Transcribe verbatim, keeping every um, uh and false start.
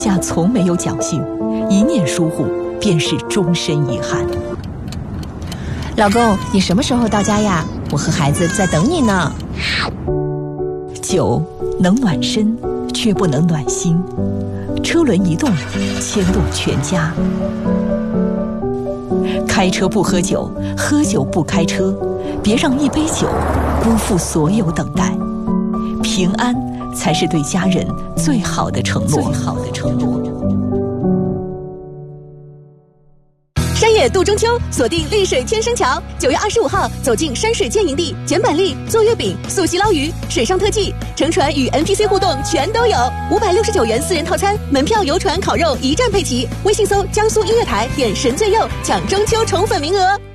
家从没有侥幸，一念疏忽便是终身遗憾。 老公，你什么时候到家呀？我和孩子在等你呢。 酒能暖身，却不能暖心。车轮一动，牵动全家。开车不喝酒，喝酒不开车，别让一杯酒辜负所有等待。平安才是对家人最好的承诺。最好的承诺。 山野度中秋，锁定丽水天生桥，九月二十五号走进山水建营地，捡板栗、做月饼、素溪捞鱼，水上特技，乘船与 N P C 互动全都有。五百六十九元四人套餐，门票、游船、烤肉一站配齐。微信搜江苏音乐台，点神最右，抢中秋宠粉名额。